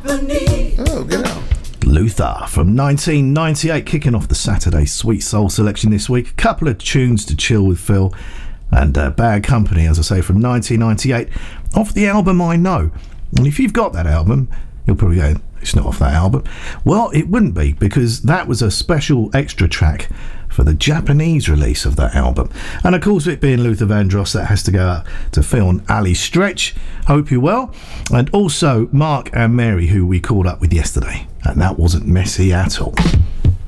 Oh, get out. Luther from 1998, kicking off the Saturday Sweet Soul selection this week. A couple of tunes to chill with Phil, and Bad Company, as I say, from 1998, off the album I Know. And if you've got that album, you'll probably go, it's not off that album. Well, it wouldn't be, because that was a special extra track for the Japanese release of that album. And of course, it being Luther Vandross, that has to go out to Phil and Ali Stretch. Hope you're well. And also Mark and Mary, who we called up with yesterday. And that wasn't messy at all.